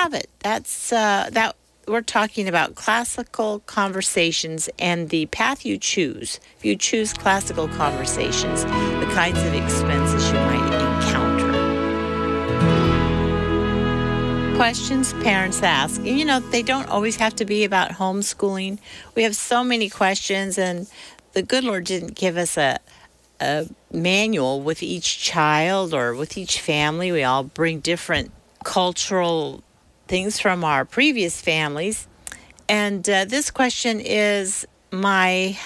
have it. That's that we're talking about classical conversations and the path you choose. If you choose classical conversations, the kinds of expenses you might encounter. Questions parents ask. And, they don't always have to be about homeschooling. We have so many questions, and the good Lord didn't give us a manual with each child or with each family. We all bring different cultural things from our previous families. And this question is, my